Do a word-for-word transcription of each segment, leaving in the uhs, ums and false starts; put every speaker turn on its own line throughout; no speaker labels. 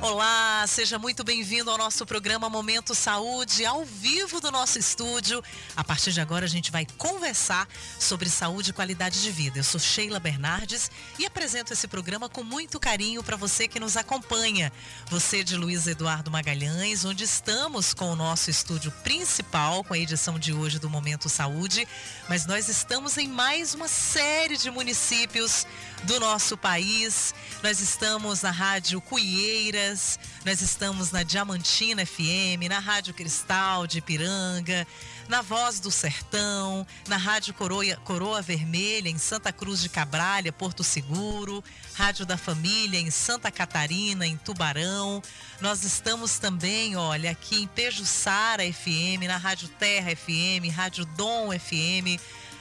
Olá, seja muito bem-vindo ao nosso programa Momento Saúde, ao vivo do nosso estúdio. A partir de agora a gente vai conversar sobre saúde e qualidade de vida. Eu sou Sheila Bernardes e apresento esse programa com muito carinho para você que nos acompanha. Você de Luiz Eduardo Magalhães, onde estamos com o nosso estúdio principal, com a edição de hoje do Momento Saúde. Mas nós estamos em mais uma série de municípios do nosso país. Nós estamos na Rádio Cuieiras, nós estamos na Diamantina F M, na Rádio Cristal de Ipiranga, na Voz do Sertão, na Rádio Coroa, Coroa Vermelha em Santa Cruz de Cabralha, Porto Seguro, Rádio da Família em Santa Catarina, em Tubarão. Nós estamos também, olha, aqui em Pejuçara F M, na Rádio Terra F M, Rádio Dom F M,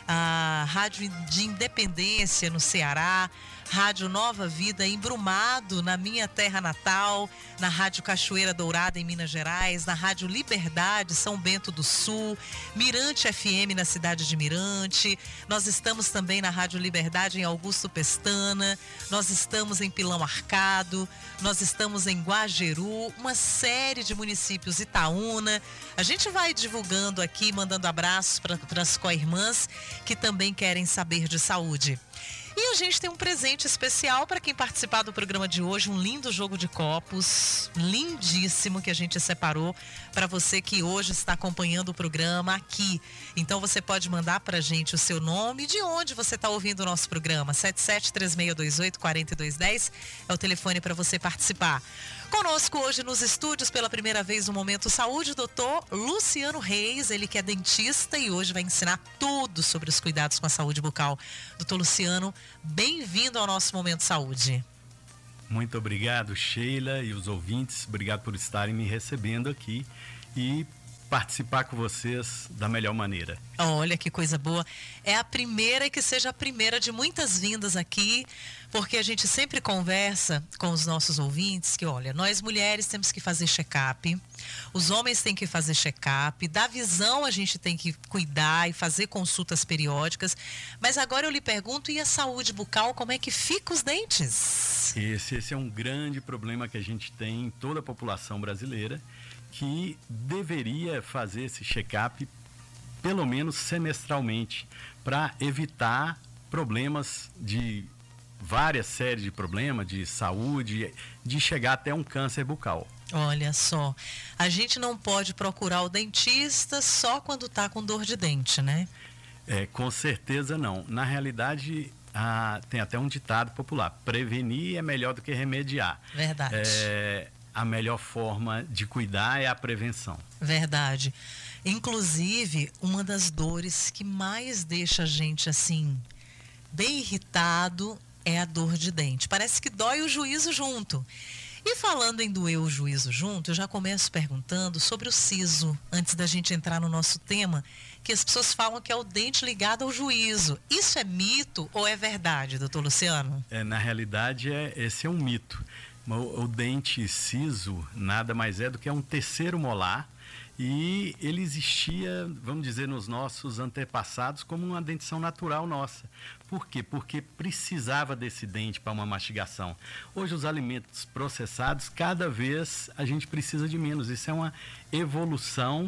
a Rádio de Independência no Ceará, Rádio Nova Vida em Brumado, na minha terra natal, na Rádio Cachoeira Dourada em Minas Gerais, na Rádio Liberdade, São Bento do Sul, Mirante F M na cidade de Mirante. Nós estamos também na Rádio Liberdade em Augusto Pestana, nós estamos em Pilão Arcado, nós estamos em Guajeru, uma série de municípios, Itaúna. A gente vai divulgando aqui, mandando abraços para as co-irmãs que também querem saber de saúde. E a gente tem um presente especial para quem participar do programa de hoje, um lindo jogo de copos, lindíssimo, que a gente separou para você que hoje está acompanhando o programa aqui. Então você pode mandar para a gente o seu nome e de onde você está ouvindo o nosso programa. sete sete três seis dois oito quatro dois um zero é o telefone para você participar. Conosco hoje nos estúdios, pela primeira vez no Momento Saúde, o doutor Luciano Reis, ele que é dentista e hoje vai ensinar tudo sobre os cuidados com a saúde bucal. Doutor Luciano, bem-vindo ao nosso Momento Saúde.
Muito obrigado, Sheila, e os ouvintes, obrigado por estarem me recebendo aqui e participar com vocês da melhor maneira.
Olha que coisa boa. É a primeira e que seja a primeira de muitas vindas aqui, porque a gente sempre conversa com os nossos ouvintes que, olha, nós mulheres temos que fazer check-up, os homens têm que fazer check-up, da visão a gente tem que cuidar e fazer consultas periódicas, mas agora eu lhe pergunto, e a saúde bucal, como é que fica os dentes?
Esse, esse é um grande problema que a gente tem em toda a população brasileira, que deveria fazer esse check-up pelo menos semestralmente, para evitar problemas de várias séries de problemas de saúde, de chegar até um câncer bucal.
Olha só, a gente não pode procurar o dentista só quando está com dor de dente, né?
É, com certeza não. Na realidade, ah, tem até um ditado popular: prevenir é melhor do que remediar.
Verdade.
É, a melhor forma de cuidar é a prevenção.
Verdade. Inclusive, uma das dores que mais deixa a gente assim, bem irritado, é a dor de dente. Parece que dói o juízo junto. E falando em doer o juízo junto, eu já começo perguntando sobre o siso, antes da gente entrar no nosso tema, que as pessoas falam que é o dente ligado ao juízo. Isso é mito ou é verdade, doutor Luciano?
É, na realidade, é, esse é um mito. O, o dente siso nada mais é do que é um terceiro molar, e ele existia, vamos dizer, nos nossos antepassados como uma dentição natural nossa. Por quê? Porque precisava desse dente para uma mastigação. Hoje os alimentos processados, cada vez a gente precisa de menos. Isso é uma evolução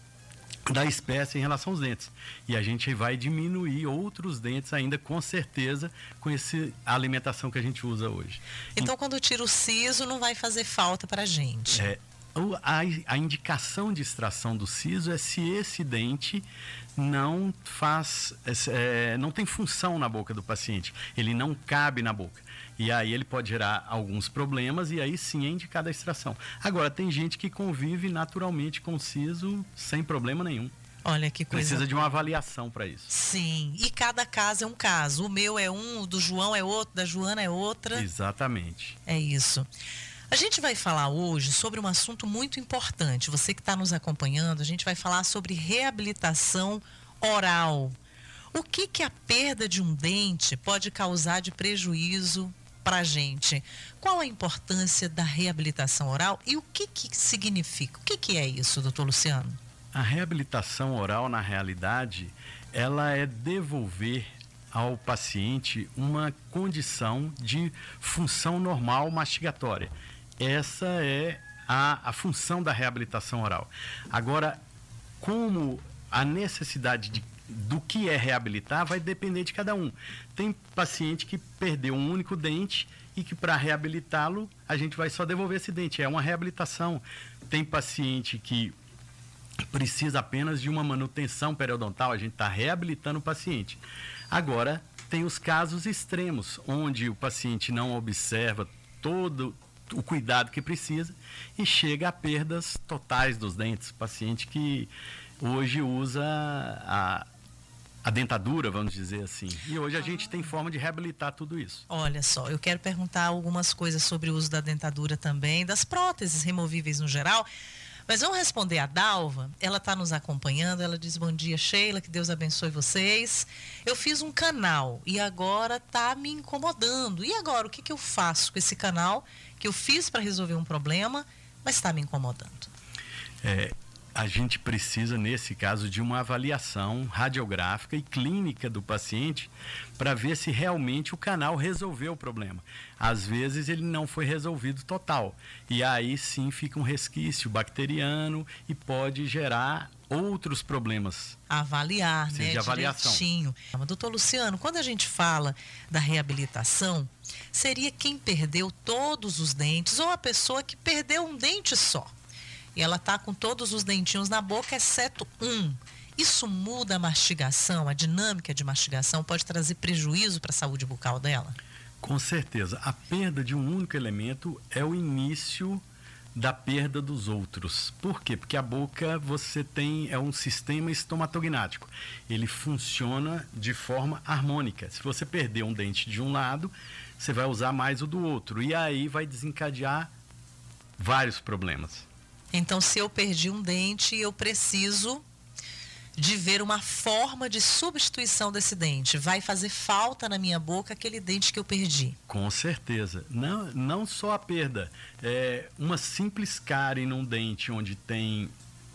da espécie em relação aos dentes. E a gente vai diminuir outros dentes ainda, com certeza, com essa alimentação que a gente usa hoje.
Então, quando tira o siso, não vai fazer falta para a gente.
É, a, a indicação de extração do siso é se esse dente não faz, é, não tem função na boca do paciente, ele não cabe na boca. E aí ele pode gerar alguns problemas e aí sim é indicada a extração. Agora, tem gente que convive naturalmente com o siso sem problema nenhum.
Olha que coisa.
Precisa de uma avaliação para isso.
Sim, e cada caso é um caso. O meu é um, o do João é outro, da Joana é outra.
Exatamente.
É isso. A gente vai falar hoje sobre um assunto muito importante. Você que está nos acompanhando, a gente vai falar sobre reabilitação oral. O que que a perda de um dente pode causar de prejuízo para a gente? Qual a importância da reabilitação oral e o que que significa? O que que é isso, doutor Luciano?
A reabilitação oral, na realidade, ela é devolver ao paciente uma condição de função normal mastigatória. essa é a, a função da reabilitação oral. Agora, como a necessidade de, do que é reabilitar vai depender de cada um. Tem paciente que perdeu um único dente e que para reabilitá-lo a gente vai só devolver esse dente. É uma reabilitação. Tem paciente que precisa apenas de uma manutenção periodontal, a gente está reabilitando o paciente. Agora, tem os casos extremos, onde o paciente não observa todo o cuidado que precisa e chega a perdas totais dos dentes. Paciente que hoje usa a, a dentadura, vamos dizer assim. E hoje a gente tem forma de reabilitar tudo isso.
Olha só, eu quero perguntar algumas coisas sobre o uso da dentadura também, das próteses removíveis no geral. Mas vamos responder a Dalva, ela está nos acompanhando, ela diz: bom dia, Sheila, que Deus abençoe vocês. Eu fiz um canal e agora está me incomodando. E agora, o que, que eu faço com esse canal que eu fiz para resolver um problema, mas está me incomodando?
É, a gente precisa, nesse caso, de uma avaliação radiográfica e clínica do paciente para ver se realmente o canal resolveu o problema. Às vezes ele não foi resolvido total e aí sim fica um resquício bacteriano e pode gerar outros problemas.
Avaliar,
Sim,
né?
De avaliação.
Direitinho. Doutor Luciano, quando a gente fala da reabilitação, seria quem perdeu todos os dentes ou a pessoa que perdeu um dente só? E ela está com todos os dentinhos na boca, exceto um. Isso muda a mastigação, a dinâmica de mastigação, pode trazer prejuízo para a saúde bucal dela?
Com certeza. A perda de um único elemento é o início da perda dos outros. Por quê? Porque a boca, você tem, é um sistema estomatognático. Ele funciona de forma harmônica. Se você perder um dente de um lado, você vai usar mais o do outro. E aí vai desencadear vários problemas.
Então, se eu perdi um dente, eu preciso de ver uma forma de substituição desse dente. Vai fazer falta na minha boca aquele dente que eu perdi.
Com certeza. Não, não só a perda. É uma simples cárie num dente onde tem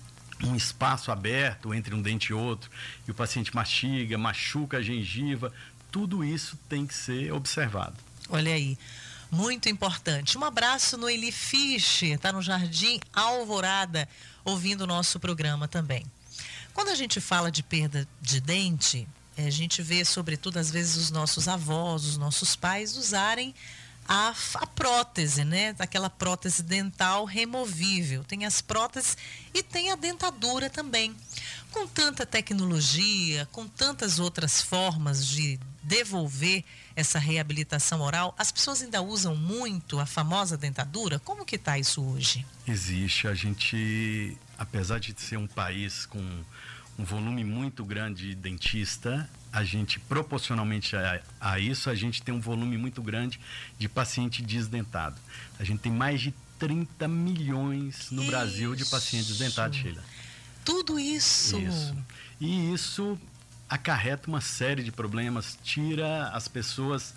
um espaço aberto entre um dente e outro, e o paciente mastiga, machuca a gengiva, tudo isso tem que ser observado.
Olha aí. Muito importante. Um abraço no Eli Fisch, está no Jardim Alvorada, ouvindo o nosso programa também. Quando a gente fala de perda de dente, a gente vê, sobretudo, às vezes, os nossos avós, os nossos pais usarem a, a prótese, né? Aquela prótese dental removível. Tem as próteses e tem a dentadura também. Com tanta tecnologia, com tantas outras formas de devolver essa reabilitação oral, as pessoas ainda usam muito a famosa dentadura? Como que está isso hoje?
Existe. A gente, apesar de ser um país com um volume muito grande de dentista, a gente, proporcionalmente a, a isso, a gente tem um volume muito grande de paciente desdentado. A gente tem mais de trinta milhões no isso. Brasil de pacientes desdentados, Sheila.
Tudo isso?
Isso. E isso acarreta uma série de problemas, tira as pessoas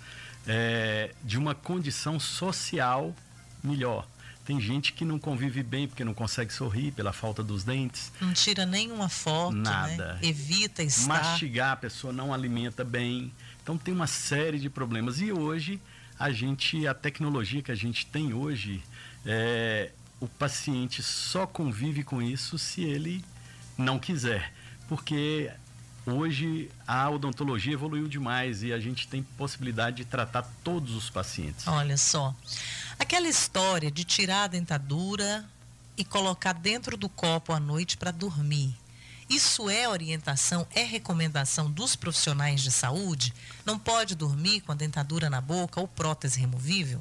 é, de uma condição social melhor. Tem gente que não convive bem porque não consegue sorrir pela falta dos dentes.
Não tira nenhuma foto,
nada.
Né? Evita estar.
Mastigar, a pessoa não alimenta bem. Então tem uma série de problemas. E hoje, a gente, a tecnologia que a gente tem hoje, é, o paciente só convive com isso se ele não quiser. Porque hoje a odontologia evoluiu demais e a gente tem possibilidade de tratar todos os pacientes.
Olha só, aquela história de tirar a dentadura e colocar dentro do copo à noite para dormir, isso é orientação, é recomendação dos profissionais de saúde? Não pode dormir com a dentadura na boca ou prótese removível?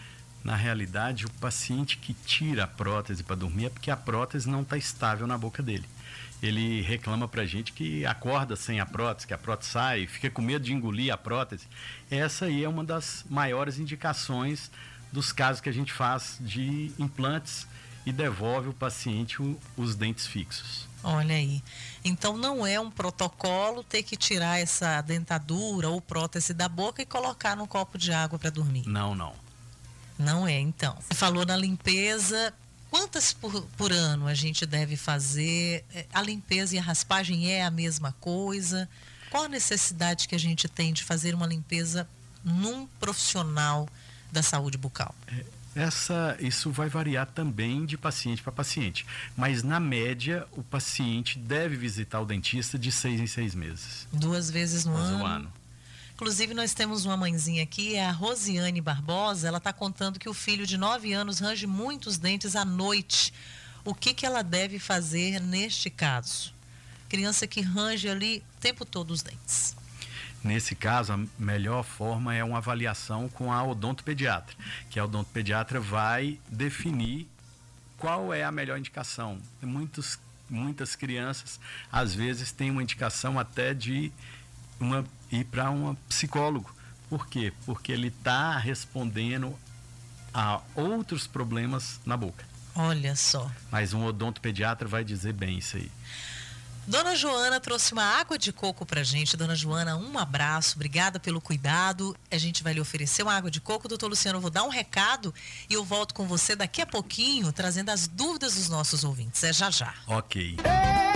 Na realidade, o paciente que tira a prótese para dormir é porque a prótese não está estável na boca dele. Ele reclama pra gente que acorda sem a prótese, que a prótese sai, fica com medo de engolir a prótese. Essa aí é uma das maiores indicações dos casos que a gente faz de implantes e devolve o paciente o, os dentes fixos.
Olha aí. Então não é um protocolo ter que tirar essa dentadura ou prótese da boca e colocar num copo de água para dormir?
Não, não.
Não é, então. Você falou na limpeza. Quantas por, por ano a gente deve fazer? A limpeza e a raspagem é a mesma coisa? Qual a necessidade que a gente tem de fazer uma limpeza num profissional da saúde bucal?
É, Essa, isso vai variar também de paciente para paciente, mas na média o paciente deve visitar o dentista de seis em seis meses.
Duas vezes no ano.
ano.
Inclusive nós temos uma mãezinha aqui, é a Rosiane Barbosa, ela está contando que o filho de nove anos range muitos dentes à noite. O que que ela deve fazer neste caso? Criança que range ali o tempo todo os dentes.
Nesse caso, a melhor forma é uma avaliação com a odontopediatra, que a odontopediatra vai definir qual é a melhor indicação. Muitos, muitas crianças, às vezes, têm uma indicação até de uma, ir para um psicólogo. Por quê? Porque ele está respondendo a outros problemas na boca.
Olha só.
Mas um odontopediatra vai dizer bem isso aí.
Dona Joana trouxe uma água de coco pra gente. Dona Joana, um abraço, obrigada pelo cuidado. A gente vai lhe oferecer uma água de coco. Doutor Luciano, eu vou dar um recado e eu volto com você daqui a pouquinho, trazendo as dúvidas dos nossos ouvintes. É já já.
Ok.